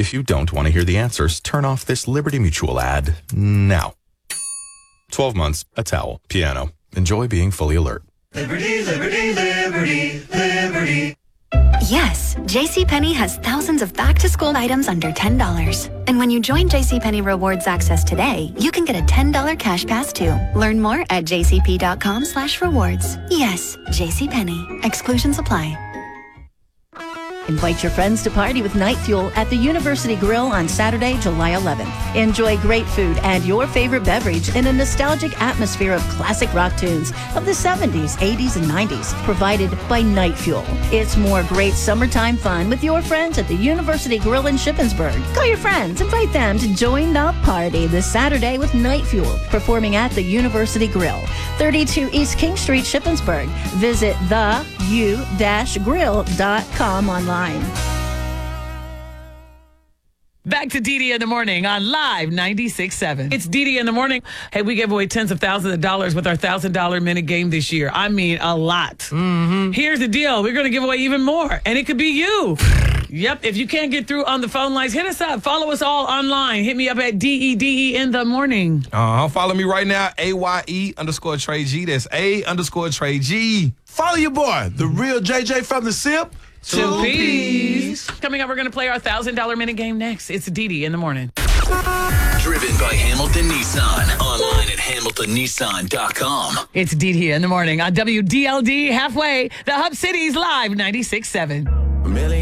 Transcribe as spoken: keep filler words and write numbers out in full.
If you don't want to hear the answers, turn off this Liberty Mutual ad now. twelve months, a towel, piano. Enjoy being fully alert. Liberty, liberty, liberty, liberty. Yes, JCPenney has thousands of back-to-school items under ten dollars. And when you join JCPenney Rewards Access today, you can get a ten dollars cash pass too. Learn more at jcp.com slash rewards. Yes, JCPenney. Exclusions apply. Invite your friends to party with Night Fuel at the University Grill on Saturday, July eleventh. Enjoy great food and your favorite beverage in a nostalgic atmosphere of classic rock tunes of the seventies, eighties, and nineties, provided by Night Fuel. It's more great summertime fun with your friends at the University Grill in Shippensburg. Call your friends, invite them to join the party this Saturday with Night Fuel, performing at the University Grill, thirty-two East King Street, Shippensburg. Visit the u dash grill dot com online. Back to D D in the morning on Live ninety-six point seven. It's D D in the morning. Hey, we gave away tens of thousands of dollars with our one thousand dollars minute game this year. I mean, a lot. Mm-hmm. Here's the deal. We're going to give away even more, and it could be you. Yep. If you can't get through on the phone lines, hit us up. Follow us all online. Hit me up at D E D E in the morning. Uh-huh. Follow me right now, A Y E underscore Trey G. That's A underscore Trey G. Follow your boy, the real J J from the SIP. Two P's. Coming up, we're going to play our one thousand dollars minute game next. It's D D in the morning. Driven by Hamilton Nissan. Online at hamilton nissan dot com. It's D D in the morning on W D L D halfway. The Hub City's Live ninety-six point seven.